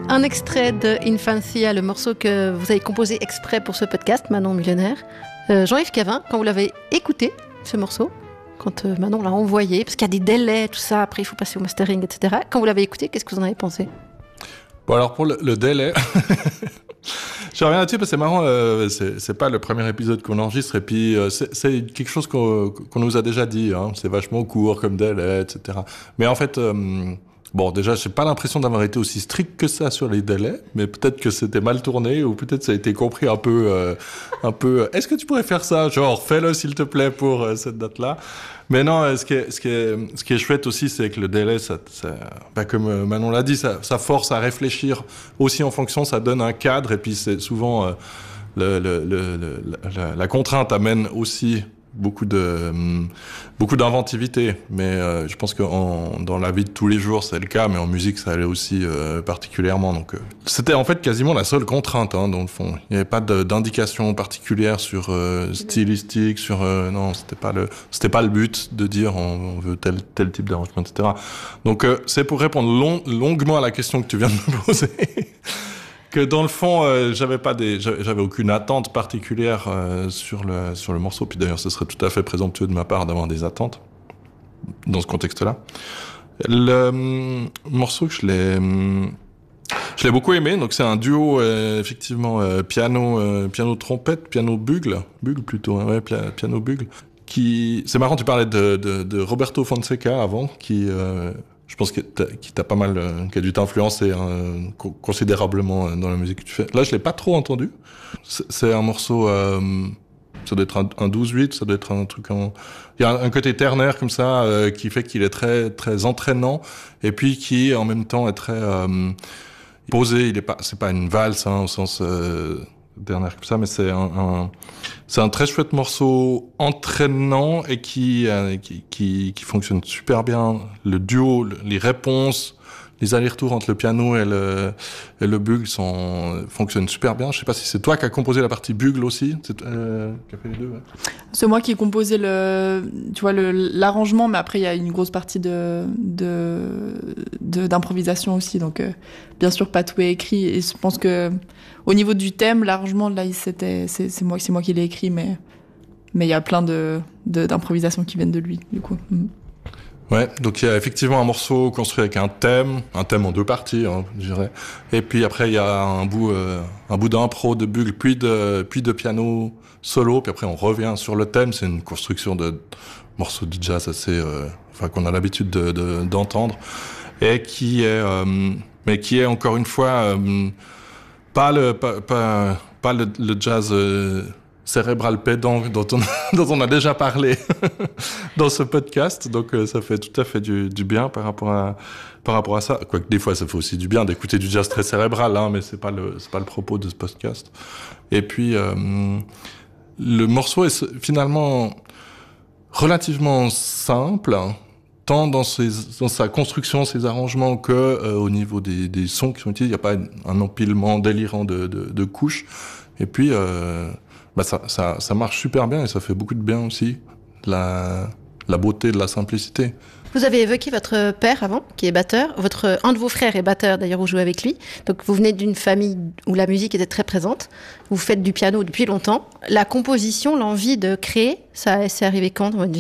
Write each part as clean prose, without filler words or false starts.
Un extrait de Infancia, le morceau que vous avez composé exprès pour ce podcast, Manon Millionnaire. Jean-Yves Cavin, quand vous l'avez écouté, ce morceau, quand Manon l'a envoyé, parce qu'il y a des délais, tout ça, après il faut passer au mastering, etc. Quand vous l'avez écouté, qu'est-ce que vous en avez pensé ? Bon, alors pour le délai, je reviens là-dessus parce que c'est marrant, c'est pas le premier épisode qu'on enregistre, et puis c'est quelque chose qu'on nous a déjà dit, hein, c'est vachement court comme délai, etc. Mais en fait, bon, déjà, j'ai pas l'impression d'avoir été aussi strict que ça sur les délais, mais peut-être que c'était mal tourné, ou peut-être ça a été compris un peu, est-ce que tu pourrais faire ça? Genre, fais-le s'il te plaît pour cette date-là. Mais non, ce qui est chouette aussi, c'est que le délai, comme Manon l'a dit, ça force à réfléchir aussi en fonction, ça donne un cadre, et puis c'est souvent, la contrainte amène aussi beaucoup d'inventivité, mais je pense que dans la vie de tous les jours c'est le cas, mais en musique ça allait aussi particulièrement. Donc c'était en fait quasiment la seule contrainte, hein, dans le fond. Il n'y avait pas d'indication particulière sur stylistique, sur non, c'était pas le but de dire on veut tel type d'arrangement, etc. Donc c'est pour répondre longuement à la question que tu viens de me poser. Que dans le fond, j'avais aucune attente particulière sur le morceau. Puis d'ailleurs, ce serait tout à fait présomptueux de ma part d'avoir des attentes dans ce contexte-là. Le morceau, je l'ai beaucoup aimé. Donc c'est un duo, effectivement, piano trompette, piano bugle plutôt, hein, ouais, piano bugle. C'est marrant, tu parlais de Roberto Fonseca avant, qui je pense qui t'a pas mal, qui a dû t'influencer considérablement dans la musique que tu fais. Là, je l'ai pas trop entendu. C'est un morceau, ça doit être un 12/8, ça doit être un truc il y a un côté ternaire comme ça, qui fait qu'il est très, très entraînant, et puis qui, en même temps, est très posé. C'est pas une valse, hein, au sens dernière comme ça, mais c'est un très chouette morceau entraînant et qui fonctionne super bien. Le duo, les réponses, les allers-retours entre le piano et le bugle fonctionnent super bien. Je sais pas si c'est toi qui as composé la partie bugle aussi, qui a fait les deux. Ouais. C'est moi qui ai composé l'arrangement, mais après il y a une grosse partie d'improvisation aussi, donc bien sûr pas tout est écrit, et je pense que au niveau du thème, l'arrangement là c'est moi qui l'ai écrit, mais il y a plein d'improvisations qui viennent de lui du coup. Ouais, donc il y a effectivement un morceau construit avec un thème en deux parties, hein, je dirais. Et puis après il y a un bout d'impro, de bugle, puis de piano solo, puis après on revient sur le thème. C'est une construction de morceaux de jazz assez, qu'on a l'habitude d'entendre, et qui est encore une fois pas le jazz cérébral pédant dont on a déjà parlé dans ce podcast. Donc ça fait tout à fait du bien par rapport à ça. Quoique des fois ça fait aussi du bien d'écouter du jazz très cérébral, hein, mais c'est pas le propos de ce podcast. Et puis le morceau est finalement relativement simple, hein, tant dans sa construction, ses arrangements, que au niveau des sons qui sont utilisés. Il n'y a pas un empilement délirant de couches. Et puis ça marche super bien, et ça fait beaucoup de bien aussi, la beauté de la simplicité. Vous avez évoqué votre père avant, qui est batteur. Un de vos frères est batteur, d'ailleurs, vous jouez avec lui. Donc vous venez d'une famille où la musique était très présente. Vous faites du piano depuis longtemps. La composition, l'envie de créer, ça c'est arrivé quand dans votre vie ?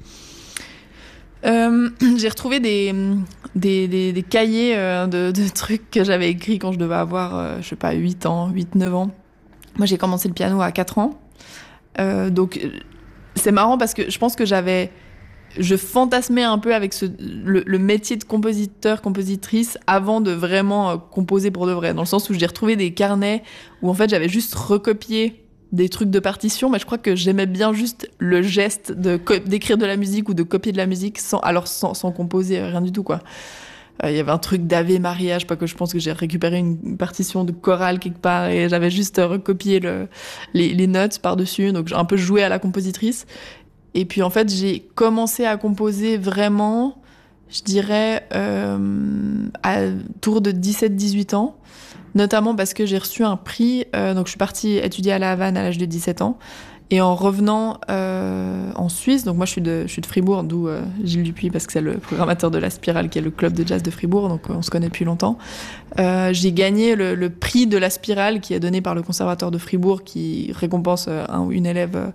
J'ai retrouvé des cahiers de trucs que j'avais écrits quand je devais avoir, 8-9 ans. Moi, j'ai commencé le piano à 4 ans. Donc, c'est marrant parce que je pense que je fantasmais un peu avec le métier de compositeur-compositrice avant de vraiment composer pour de vrai. Dans le sens où j'ai retrouvé des carnets où, en fait, j'avais juste recopié des trucs de partition, mais je crois que j'aimais bien juste le geste d'écrire de la musique ou de copier de la musique sans composer, rien du tout, quoi. Il y avait un truc d'Ave Maria, je pense que j'ai récupéré une partition de chorale quelque part et j'avais juste recopié les notes par-dessus, donc j'ai un peu joué à la compositrice. Et puis en fait, j'ai commencé à composer vraiment, je dirais, à tour de 17-18 ans, notamment parce que j'ai reçu un prix, donc je suis partie étudier à La Havane à l'âge de 17 ans, Et en revenant en Suisse, donc moi je suis de Fribourg, d'où Gilles Dupuis, parce que c'est le programmateur de La Spirale, qui est le club de jazz de Fribourg, donc on se connaît depuis longtemps. J'ai gagné le prix de La Spirale, qui est donné par le conservatoire de Fribourg, qui récompense un ou une élève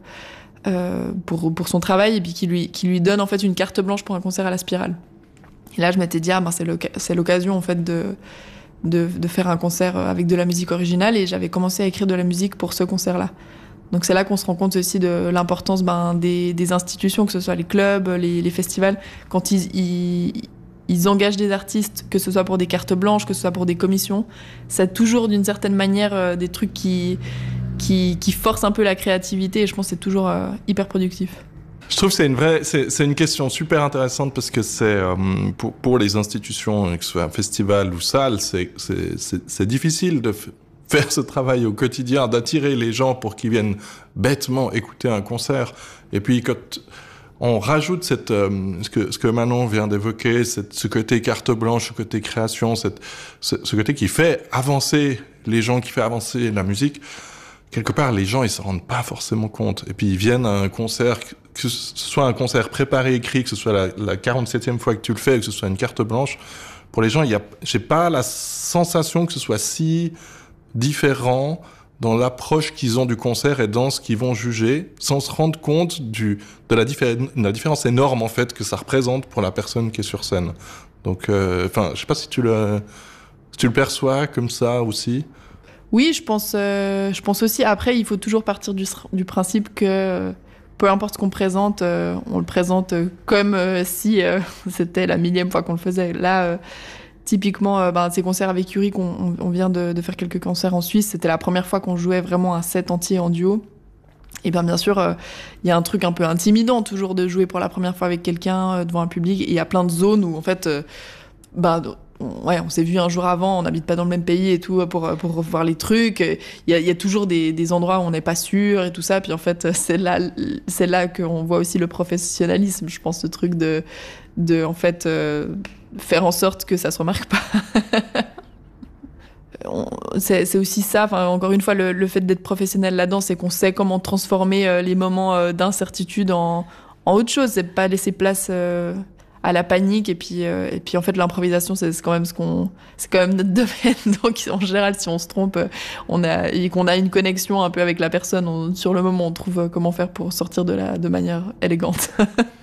pour son travail, et puis qui lui donne en fait une carte blanche pour un concert à La Spirale. Et là je m'étais dit, c'est l'occasion en fait de faire un concert avec de la musique originale, et j'avais commencé à écrire de la musique pour ce concert-là. Donc c'est là qu'on se rend compte aussi de l'importance des institutions, que ce soit les clubs, les festivals, quand ils engagent des artistes, que ce soit pour des cartes blanches, que ce soit pour des commissions. C'est toujours d'une certaine manière des trucs qui forcent un peu la créativité, et je pense que c'est toujours hyper productif. Je trouve que c'est une question super intéressante, parce que c'est pour les institutions, que ce soit un festival ou salle, c'est difficile de faire ce travail au quotidien, d'attirer les gens pour qu'ils viennent bêtement écouter un concert. Et puis quand on rajoute ce que Manon vient d'évoquer, ce côté carte blanche, ce côté création, ce côté qui fait avancer les gens, qui fait avancer la musique, quelque part les gens ils se rendent pas forcément compte. Et puis ils viennent à un concert, que ce soit un concert préparé, écrit, que ce soit la 47e fois que tu le fais, que ce soit une carte blanche, pour les gens, j'ai pas la sensation que ce soit si différents dans l'approche qu'ils ont du concert et dans ce qu'ils vont juger, sans se rendre compte de la différence énorme en fait que ça représente pour la personne qui est sur scène. Donc, je sais pas si tu le perçois comme ça aussi. Oui, je pense aussi. Après, il faut toujours partir du principe que peu importe ce qu'on présente, on le présente comme si c'était la 1000e fois qu'on le faisait. Là. Typiquement, ces concerts avec Yuri, on vient de faire quelques concerts en Suisse, c'était la première fois qu'on jouait vraiment un set entier en duo. Et bien sûr, il y a un truc un peu intimidant toujours de jouer pour la première fois avec quelqu'un devant un public. Et il y a plein de zones où en fait, on s'est vu un jour avant, on n'habite pas dans le même pays et tout, pour revoir les trucs. Il y a toujours des endroits où on n'est pas sûr et tout ça. Puis en fait, c'est là qu'on voit aussi le professionnalisme, je pense, ce truc de en fait, faire en sorte que ça se remarque pas. C'est aussi ça, encore une fois, le fait d'être professionnel là-dedans, c'est qu'on sait comment transformer les moments d'incertitude en autre chose. C'est pas laisser place à la panique, et puis en fait l'improvisation c'est quand même notre domaine. Donc en général, si on se trompe, et qu'on a une connexion un peu avec la personne, sur le moment on trouve comment faire pour sortir de manière élégante.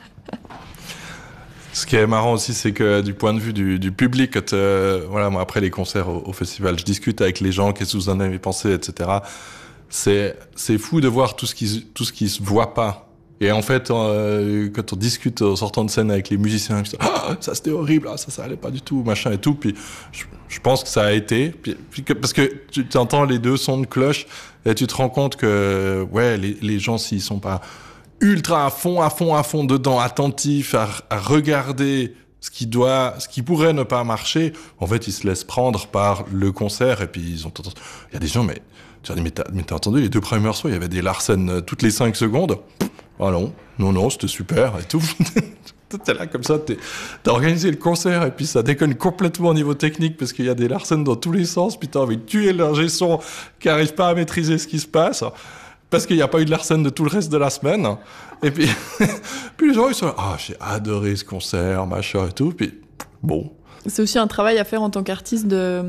Ce qui est marrant aussi, c'est que du point de vue du public, moi après les concerts au festival, je discute avec les gens, qu'est-ce que vous en avez pensé, etc. C'est fou de voir tout ce qui se voit pas. Et en fait, quand on discute en sortant de scène avec les musiciens, je dis, ça c'était horrible, ça allait pas du tout, machin et tout. Puis je pense que ça a été, parce que tu entends les deux sons de cloche et tu te rends compte que les gens, s'ils sont pas ultra à fond dedans, attentifs à regarder ce qui pourrait ne pas marcher, en fait ils se laissent prendre par le concert. Et puis il y a des gens, mais tu dis, mais t'as entendu les 2 premiers morceaux, il y avait des Larsen toutes les 5 secondes. Ah non, c'était super et tout. T'es là comme ça, t'as organisé le concert et puis ça déconne complètement au niveau technique, parce qu'il y a des Larsen dans tous les sens, puis t'as envie de tuer l'ingé son qui arrive pas à maîtriser ce qui se passe, parce qu'il n'y a pas eu de Larsen de tout le reste de la semaine. Et puis, puis les gens, ils sont là, j'ai adoré ce concert, machin et tout. Puis, bon. C'est aussi un travail à faire en tant qu'artiste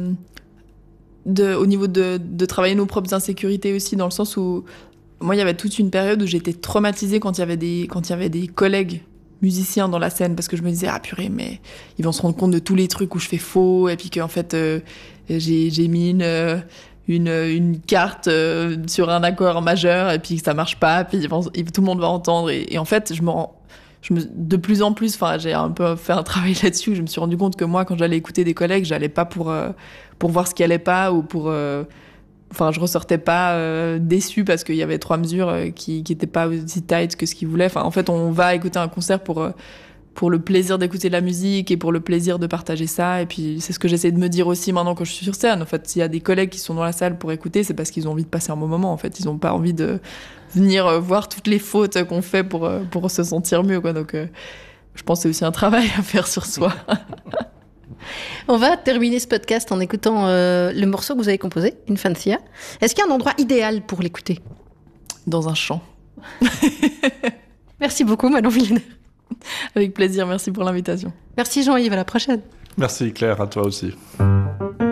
au niveau de travailler nos propres insécurités aussi, dans le sens où, moi, il y avait toute une période où j'étais traumatisée quand il y avait des collègues musiciens dans la scène, parce que je me disais, purée, mais ils vont se rendre compte de tous les trucs où je fais faux, et puis qu'en fait, j'ai mis une carte sur un accord majeur, et puis que ça marche pas, puis tout le monde va entendre, et en fait de plus en plus, j'ai un peu fait un travail là-dessus, où je me suis rendu compte que moi, quand j'allais écouter des collègues, j'allais pas pour voir ce qui allait pas, ou je ressortais pas déçue parce qu'il y avait 3 mesures qui étaient pas aussi tight que ce qu'ils voulaient. En fait, on va écouter un concert pour le plaisir d'écouter de la musique et pour le plaisir de partager ça. Et puis, c'est ce que j'essaie de me dire aussi maintenant quand je suis sur scène. En fait, s'il y a des collègues qui sont dans la salle pour écouter, c'est parce qu'ils ont envie de passer un bon moment. En fait, ils ont pas envie de venir voir toutes les fautes qu'on fait pour se sentir mieux, quoi. Donc, je pense que c'est aussi un travail à faire sur soi. On va terminer ce podcast en écoutant le morceau que vous avez composé, Infancia. Est-ce qu'il y a un endroit idéal pour l'écouter ? Dans un champ. Merci beaucoup, Manon Millénaire. Avec plaisir, merci pour l'invitation. Merci Jean-Yves, à la prochaine. Merci Claire, à toi aussi.